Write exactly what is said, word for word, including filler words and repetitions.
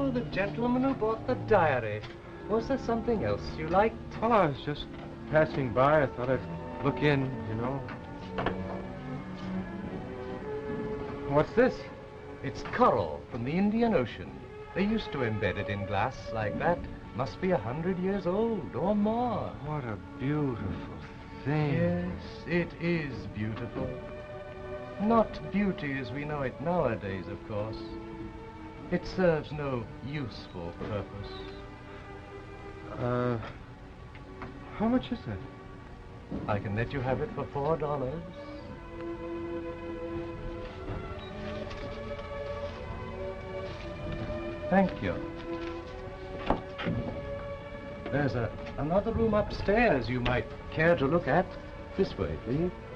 Oh, the gentleman who bought the diary. Was there something else you liked? Well, I was just passing by. I thought I'd look in, you know. What's this? It's coral from the Indian Ocean. They used to embed it in glass like that. Must be a hundred years old or more. What a beautiful thing. Yes, it is beautiful. Not beauty as we know it nowadays, of course. It serves no useful purpose. Uh, how much is that? I can let you have it for four dollars. Thank you. There's a, another room upstairs you might care to look at. This way, please.